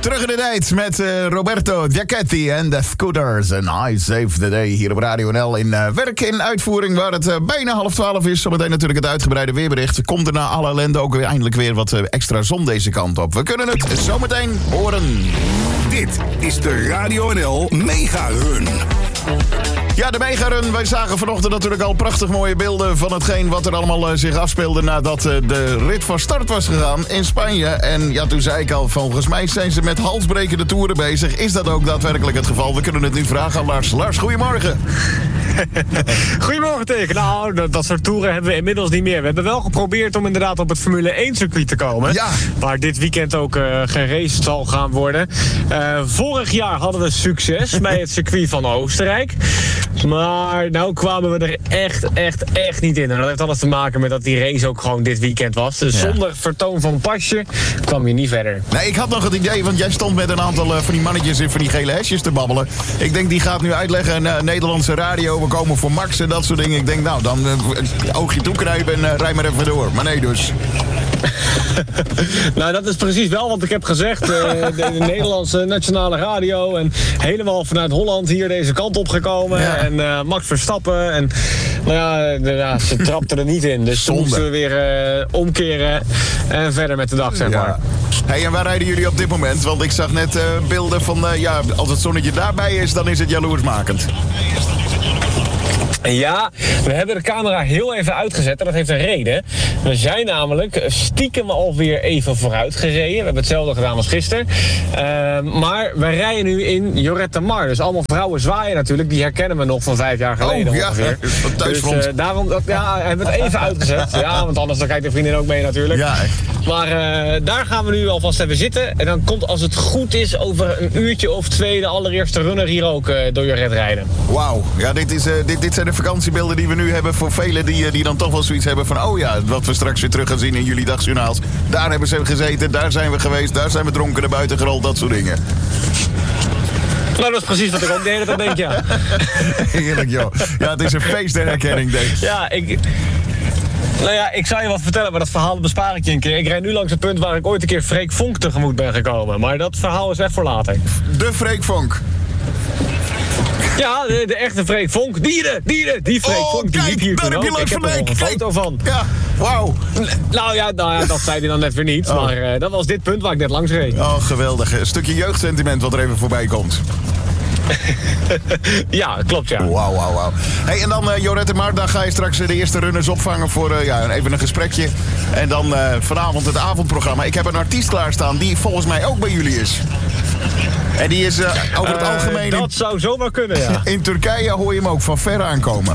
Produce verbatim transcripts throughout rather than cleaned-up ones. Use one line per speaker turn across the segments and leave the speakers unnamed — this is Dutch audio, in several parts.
Terug in de tijd met uh, Roberto Giachetti en de Scooters. En I Save the Day hier op Radio N L in uh, werk in uitvoering waar het uh, bijna half twaalf is. Zometeen natuurlijk het uitgebreide weerbericht. Komt er na alle ellende ook weer eindelijk weer wat uh, extra zon deze kant op. We kunnen het zometeen horen.
Dit is de Radio N L Mega Run.
Ja, de Mega-run. Wij zagen vanochtend natuurlijk al prachtig mooie beelden van hetgeen wat er allemaal uh, zich afspeelde nadat uh, de rit van start was gegaan in Spanje. En ja, toen zei ik al, volgens mij zijn ze met halsbrekende toeren bezig. Is dat ook daadwerkelijk het geval? We kunnen het nu vragen aan Lars. Lars, goedemorgen.
Goedemorgen tegen. Nou, dat, dat soort toeren hebben we inmiddels niet meer. We hebben wel geprobeerd om inderdaad op het Formule één circuit te komen.
Ja.
Waar dit weekend ook uh, geraced zal gaan worden. Uh, vorig jaar hadden we succes bij het circuit van Oostenrijk. Maar nou kwamen we er echt, echt, echt niet in. En dat heeft alles te maken met dat die race ook gewoon dit weekend was. Dus ja. Zonder vertoon van pasje kwam je niet verder.
Nee, ik had nog het idee, want jij stond met een aantal uh, van die mannetjes in van die gele hesjes te babbelen. Ik denk, die gaat nu uitleggen, uh, Nederlandse radio, we komen voor Max en dat soort dingen. Ik denk, nou, dan uh, oogje toeknijpen en uh, rij maar even door. Maar nee dus.
Nou, dat is precies wel wat ik heb gezegd. Uh, de, de Nederlandse nationale radio en helemaal vanuit Holland hier deze kant op gekomen. Ja. En uh, Max Verstappen. En nou ja, de, ja, ze trapten er niet in. Dus toen moesten we weer uh, omkeren en verder met de dag, zeg maar.
Ja. Hey, en waar rijden jullie op dit moment? Want ik zag net uh, beelden van, uh, ja, als het zonnetje daarbij is, dan is het jaloersmakend.
Ja, we hebben de camera heel even uitgezet en dat heeft een reden. We zijn namelijk stiekem alweer even vooruit gereden. We hebben hetzelfde gedaan als gisteren. Uh, maar we rijden nu in Lloret de Mar. Dus allemaal vrouwen zwaaien natuurlijk. Die herkennen we nog van vijf jaar geleden
oh, ja,
ongeveer. Dus uh, daarom dat, ja, hebben we het even uitgezet. Ja, want anders dan kijkt de vriendin ook mee natuurlijk.
Ja,
maar uh, daar gaan we nu alvast even zitten. En dan komt, als het goed is, over een uurtje of twee de allereerste runner hier ook uh, door Lloret rijden.
Wauw. Ja, dit, is, uh, dit, dit zijn de vakantiebeelden die we nu hebben voor velen die, die dan toch wel zoiets hebben van, oh ja, wat we straks weer terug gaan zien in jullie dagjournaals. Daar hebben ze gezeten, daar zijn we geweest, daar zijn we dronken naar buiten gerold, dat soort dingen.
Nou, dat is precies wat ik ook de hele tijd denk, ja.
Heerlijk, joh. Ja, het is een feest der herkenning, denk ik.
Ja, ik... Nou ja, ik zou je wat vertellen, maar dat verhaal bespaar ik je een keer. Ik rijd nu langs het punt waar ik ooit een keer Freek Vonk tegemoet ben gekomen. Maar dat verhaal is echt voor later.
De Freek Vonk.
Ja, de, de echte Freek Vonk. Dieren, dieren, die Freek
oh,
Vonk, die
kijk,
liep hier toen ook. Ik heb er nog een foto van.
Ja, wauw.
Nou ja, nou ja, dat zei hij dan net weer niet. Oh. Maar uh, dat was dit punt waar ik net langs reed.
Oh, geweldig. Een stukje jeugdsentiment wat er even voorbij komt.
Ja, klopt, ja.
Wauw, wauw, wauw. Hey, en dan uh, Lloret de Mar, dan ga je straks uh, de eerste runners opvangen voor uh, ja, even een gesprekje. En dan uh, vanavond het avondprogramma. Ik heb een artiest klaarstaan die volgens mij ook bij jullie is. En die is uh, over het uh, algemeen...
Dat
in,
zou zomaar kunnen, ja.
In Turkije hoor je hem ook van ver aankomen.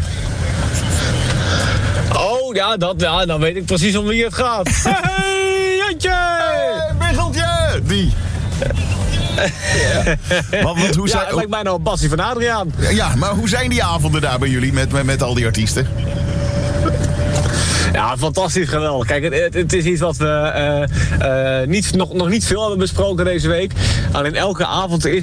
Oh, ja, dat, ja, dan weet ik precies om wie het gaat. Hey, Jantje!
Hey, Biggeltje! Die... Ja. Want, want hoe
ja,
zijn,
het lijkt mij nou een Bassie van Adriaan.
Ja, maar hoe zijn die avonden daar bij jullie met, met, met al die artiesten?
Ja, fantastisch, geweldig. Kijk, het, het is iets wat we uh, uh, niet, nog, nog niet veel hebben besproken deze week. Alleen elke avond is...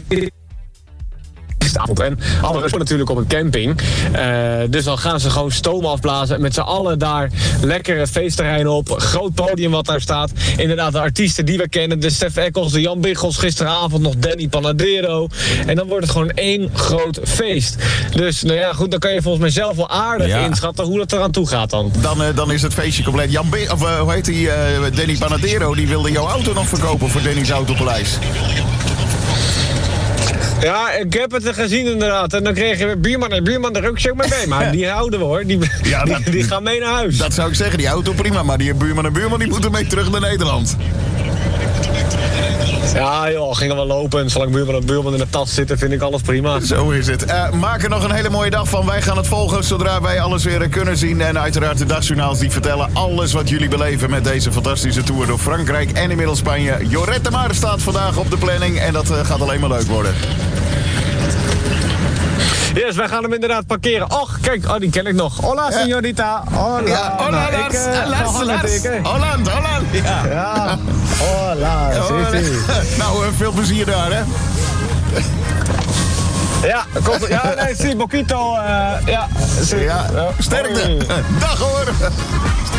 En alles natuurlijk op een camping. Uh, dus dan gaan ze gewoon stoom afblazen. Met z'n allen daar lekker het feestterrein op. Groot podium wat daar staat. Inderdaad, de artiesten die we kennen. De Stef Eccles, de Jan Biggels. Gisteravond nog Danny Panadero. En dan wordt het gewoon één groot feest. Dus nou ja, goed, dan kan je volgens mij zelf wel aardig ja. inschatten hoe het eraan toe gaat dan.
Dan, uh, dan is het feestje compleet. Jan B- of uh, hoe heet die? Uh, Danny Panadero, die wilde jouw auto nog verkopen voor Danny's Autopaleis.
Ja, ik heb het gezien inderdaad. En dan kreeg je weer buurman en buurman, daar ook zo mee mee. Maar die houden we hoor. Die, ja, dat, die, die gaan mee naar huis.
Dat zou ik zeggen, die auto prima. Maar die buurman en buurman die moeten mee terug naar Nederland.
Ja joh, gingen we lopen en zolang buurman en buurman in de tas zitten, vind ik alles prima.
Zo is het. Uh, maak er nog een hele mooie dag van. Wij gaan het volgen zodra wij alles weer kunnen zien. En uiteraard de dagjournaals die vertellen alles wat jullie beleven met deze fantastische tour door Frankrijk en inmiddels Spanje. Lloret de Mar staat vandaag op de planning en dat uh, gaat alleen maar leuk worden.
Yes, wij gaan hem inderdaad parkeren. Och, kijk, oh, die ken ik nog. Hola, señorita. Hola.
Ja, hola,
nou,
Lars.
ik, uh,
Lars, Lars. Holland, Holland. Ja.
ja. Hola,
hola. Nou, uh, veel plezier daar, hè.
Ja, komt, ja, nee, si, poquito. Uh, ja, si.
Ja, sterkte. Dag, hoor.